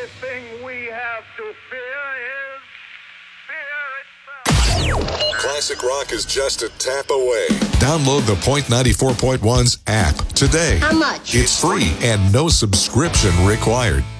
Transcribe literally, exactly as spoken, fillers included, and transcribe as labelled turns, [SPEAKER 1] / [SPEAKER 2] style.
[SPEAKER 1] thing we have to fear is fear itself.
[SPEAKER 2] Classic rock is just a tap away. Download the Point ninety-four point one's app today.
[SPEAKER 3] How much?
[SPEAKER 2] It's free and no subscription required.